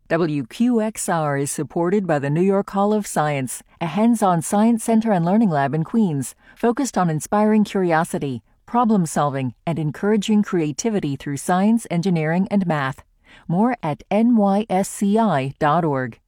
WQXR is supported by the New York Hall of Science, a hands-on science center and learning lab in Queens, focused on inspiring curiosity, problem-solving, and encouraging creativity through science, engineering, and math. More at nysci.org.